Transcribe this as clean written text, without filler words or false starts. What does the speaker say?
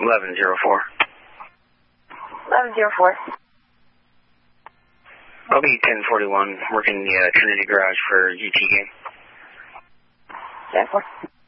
1104. 1104. I'll be 1041, working the Trinity Garage for GT game. 10-4.